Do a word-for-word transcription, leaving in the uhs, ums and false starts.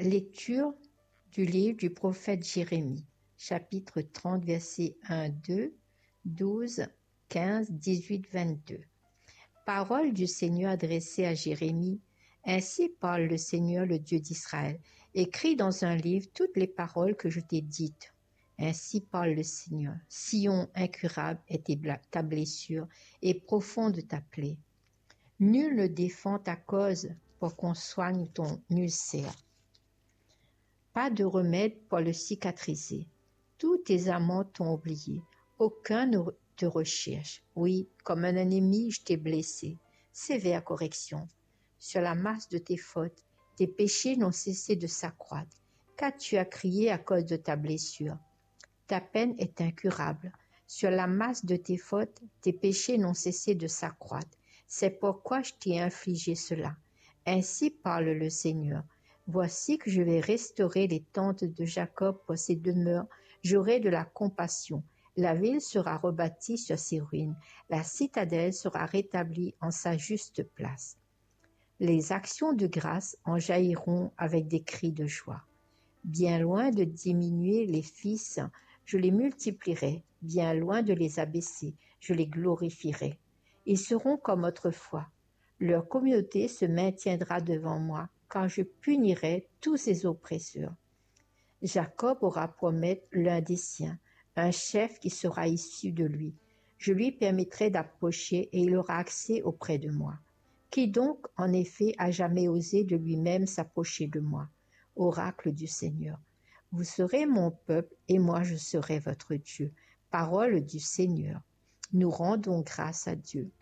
Lecture du livre du prophète Jérémie, chapitre trente, versets un, deux, douze, quinze, dix-huit, vingt-deux. Parole du Seigneur adressée à Jérémie. Ainsi parle le Seigneur, le Dieu d'Israël. Écris dans un livre toutes les paroles que je t'ai dites. Ainsi parle le Seigneur. Sion incurable est ta blessure et profonde ta plaie. Nul ne défend ta cause pour qu'on soigne ton ulcère. Pas de remède pour le cicatriser. Tous tes amants t'ont oublié. Aucun ne te recherche. Oui, comme un ennemi, je t'ai blessé. Sévère correction. Sur la masse de tes fautes, tes péchés n'ont cessé de s'accroître, car tu as crié à cause de ta blessure. Ta peine est incurable. Sur la masse de tes fautes, tes péchés n'ont cessé de s'accroître. C'est pourquoi je t'ai infligé cela. Ainsi parle le Seigneur. Voici que je vais restaurer les tentes de Jacob pour ses demeures. J'aurai de la compassion. La ville sera rebâtie sur ses ruines. La citadelle sera rétablie en sa juste place. Les actions de grâce en jailliront avec des cris de joie. Bien loin de diminuer les fils, je les multiplierai. Bien loin de les abaisser, je les glorifierai. Ils seront comme autrefois. Leur communauté se maintiendra devant moi, car je punirai tous ses oppresseurs. Jacob aura pour maître l'un des siens, un chef qui sera issu de lui. Je lui permettrai d'approcher et il aura accès auprès de moi. Qui donc, en effet, a jamais osé de lui-même s'approcher de moi? Oracle du Seigneur. Vous serez mon peuple et moi je serai votre Dieu. Parole du Seigneur. Nous rendons grâce à Dieu.